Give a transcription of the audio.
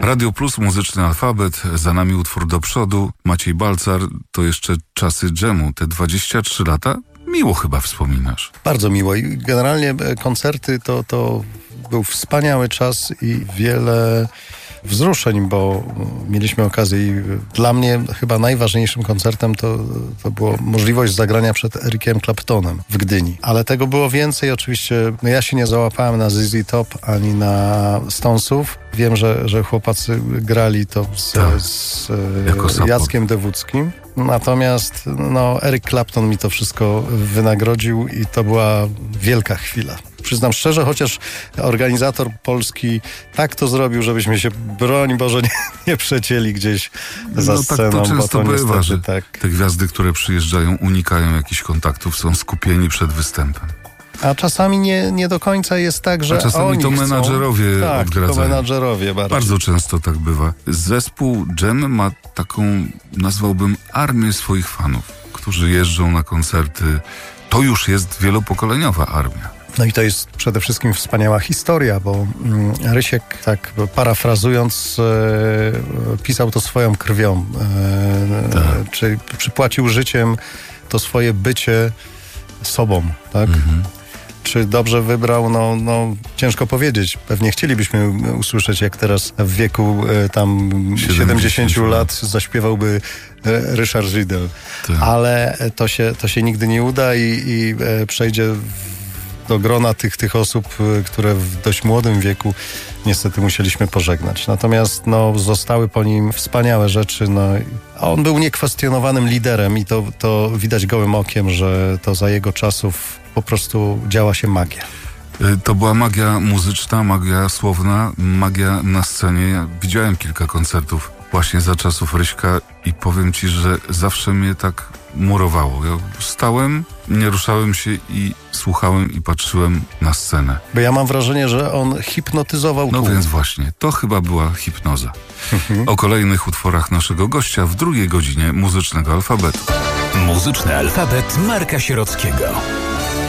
Radio Plus, Muzyczny Alfabet, za nami utwór Do przodu. Maciej Balcar, to jeszcze czasy dżemu, te 23 lata. Miło chyba wspominasz. Bardzo miło i generalnie koncerty to był wspaniały czas i wiele wzruszeń, bo mieliśmy okazję i dla mnie chyba najważniejszym koncertem to była możliwość zagrania przed Ericiem Claptonem w Gdyni. Ale tego było więcej. Oczywiście ja się nie załapałem na ZZ Top ani na Stonesów. Wiem, że chłopacy grali to z Jackiem Dewódzkim. Natomiast Eric Clapton mi to wszystko wynagrodził i to była wielka chwila. Przyznam szczerze, chociaż organizator polski tak to zrobił, żebyśmy się, broń Boże, nie przecięli gdzieś za sceną. Tak to często bywa, że tak. Te gwiazdy, które przyjeżdżają, unikają jakichś kontaktów, są skupieni przed występem. A czasami nie do końca jest tak, że czasami oni to menadżerowie odgradzają. Tak, menadżerowie bardzo często tak bywa. Zespół Dżem ma taką, nazwałbym, armię swoich fanów, którzy jeżdżą na koncerty. To już jest wielopokoleniowa armia. No i to jest przede wszystkim wspaniała historia, bo Rysiek, tak parafrazując, pisał to swoją krwią. Czyli przypłacił życiem to swoje bycie sobą, tak? Czy dobrze wybrał? No ciężko powiedzieć. Pewnie chcielibyśmy usłyszeć, jak teraz w wieku tam 70 lat zaśpiewałby Ryszard Żydel. Ale to się nigdy nie uda i przejdzie do grona tych osób, które w dość młodym wieku niestety musieliśmy pożegnać. Natomiast zostały po nim wspaniałe rzeczy. A on był niekwestionowanym liderem i to widać gołym okiem, że to za jego czasów po prostu działa się magia. To była magia muzyczna, magia słowna, magia na scenie. Ja widziałem kilka koncertów właśnie za czasów Ryśka i powiem ci, że zawsze mnie tak murowało. Ja stałem, nie ruszałem się i słuchałem i patrzyłem na scenę. Bo ja mam wrażenie, że on hipnotyzował tłum. Więc właśnie, to chyba była hipnoza. O kolejnych utworach naszego gościa w drugiej godzinie Muzycznego Alfabetu. Muzyczny Alfabet Marka Sierockiego.